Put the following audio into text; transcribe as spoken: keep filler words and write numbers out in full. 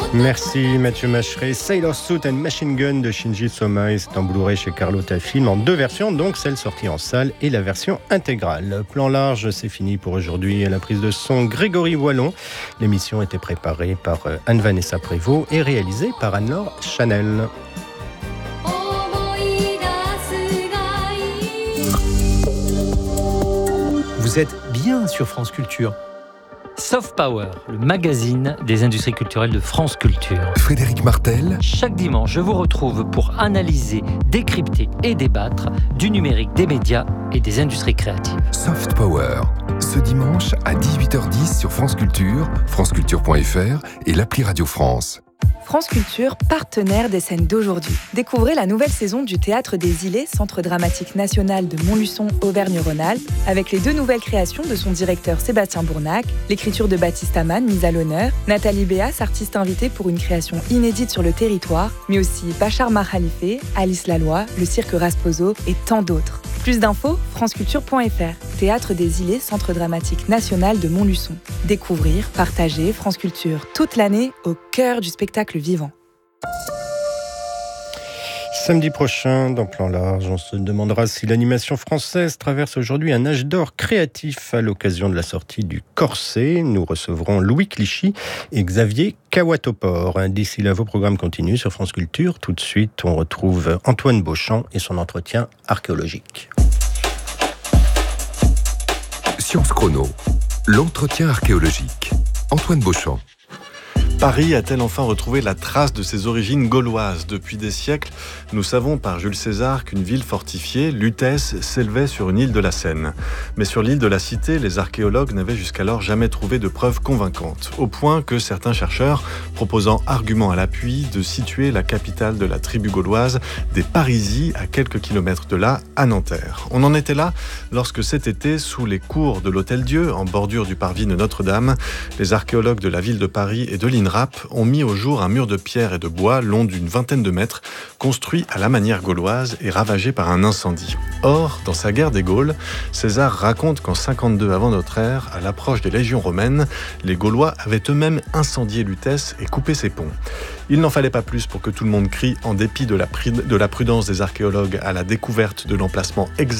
Merci Mathieu Macheret. Sailor Suit and Machine Gun de Shinji Somai, c'est en Blu-ray chez Carlotta Film en deux versions, donc celle sortie en salle et la version intégrale. Plan large, c'est fini pour aujourd'hui. À la prise de son, Grégory Wallon. L'émission était préparée par Anne-Vanessa Prévost et réalisée par Anne-Laure Chanel. Vous êtes bien sur France Culture. Soft Power, le magazine des industries culturelles de France Culture. Frédéric Martel. Chaque dimanche, je vous retrouve pour analyser, décrypter et débattre du numérique, des médias et des industries créatives. Soft Power, ce dimanche à dix-huit heures dix sur France Culture, franceculture point f r et l'appli Radio France. France Culture, partenaire des scènes d'aujourd'hui. Découvrez la nouvelle saison du Théâtre des Îlets, Centre dramatique national de Montluçon, Auvergne-Rhône-Alpes, avec les deux nouvelles créations de son directeur Sébastien Bournac, l'écriture de Baptiste Amann, mise à l'honneur, Nathalie Béas, artiste invitée pour une création inédite sur le territoire, mais aussi Bachar Mahalife, Alice Laloy, le cirque Rasposo et tant d'autres. Plus d'infos, franceculture point f r. Théâtre des Îlets, Centre dramatique national de Montluçon. Découvrir, partager France Culture toute l'année au cœur du spectacle vivant. Samedi prochain, dans Plan Large, on se demandera si l'animation française traverse aujourd'hui un âge d'or créatif à l'occasion de la sortie du Corset. Nous recevrons Louis Clichy et Xavier Kawatopor. D'ici là, vos programmes continuent sur France Culture. Tout de suite, on retrouve Antoine Beauchamp et son entretien archéologique. Science Chrono, l'entretien archéologique. Antoine Beauchamp. Paris a-t-elle enfin retrouvé la trace de ses origines gauloises ? Depuis des siècles, nous savons par Jules César qu'une ville fortifiée, Lutèce, s'élevait sur une île de la Seine. Mais sur l'île de la Cité, les archéologues n'avaient jusqu'alors jamais trouvé de preuves convaincantes, au point que certains chercheurs, proposant argument à l'appui, de situer la capitale de la tribu gauloise des Parisis à quelques kilomètres de là, à Nanterre. On en était là lorsque cet été, sous les cours de l'Hôtel-Dieu, en bordure du parvis de Notre-Dame, les archéologues de la ville de Paris et de l'INRAP ont mis au jour un mur de pierre et de bois long d'une vingtaine de mètres, construit à la manière gauloise et ravagé par un incendie. Or, dans sa guerre des Gaules, César raconte qu'en cinquante-deux avant notre ère, à l'approche des légions romaines, les Gaulois avaient eux-mêmes incendié Lutèce et coupé ses ponts. Il n'en fallait pas plus pour que tout le monde crie, en dépit de la, pr- de la prudence des archéologues, à la découverte de l'emplacement exact